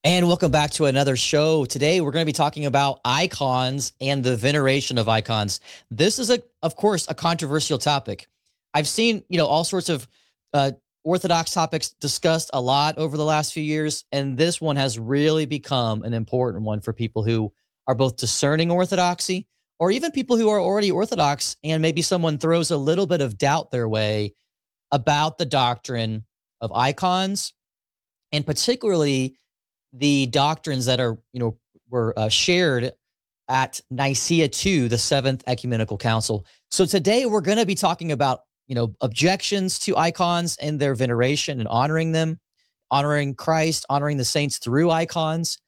And welcome back to another show. Today, we're going to be talking about icons and the veneration of icons. This is, of course, a controversial topic. I've seen, all sorts of uh, Orthodox topics discussed a lot over the last few years, and this one has really become an important one for people who are both discerning Orthodoxy or even people who are already Orthodox and maybe someone throws a little bit of doubt their way about the doctrine of icons and particularly the doctrines that were shared at Nicaea II, the Seventh Ecumenical Council. So today we're going to be talking about, objections to icons and their veneration and honoring them, honoring Christ, honoring the saints through icons.